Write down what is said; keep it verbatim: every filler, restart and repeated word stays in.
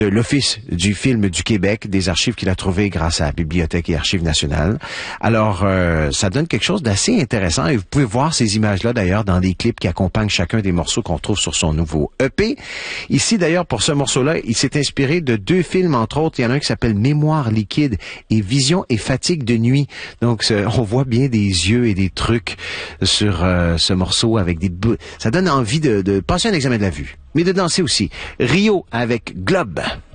de l'Office du film du Québec, des archives qu'il a trouvées grâce à la Bibliothèque et Archives nationales. Alors, euh, ça donne quelque chose d'assez intéressant et vous pouvez voir ces images-là d'ailleurs dans des clips qui accompagnent chacun des morceaux qu'on trouve sur son nouveau E P. Ici d'ailleurs, pour ce morceau-là, il s'est inspiré de deux films, entre autres. Il y en a un qui s'appelle Mémoire liquide et Vision et fatigue de nuit. Donc, on voit bien des yeux et des trucs sur euh, ce morceau avec des... Ça donne envie de, de passer un examen de la vue, mais de danser aussi. Rio avec Globe.